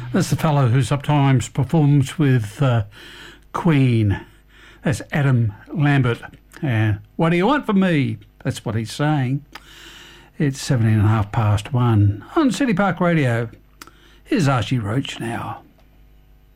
That's the fellow who sometimes performs with Queen. That's Adam Lambert. And what do you want from me? That's what he's saying. It's 1:17 on City Park Radio. Here's Archie Roach now.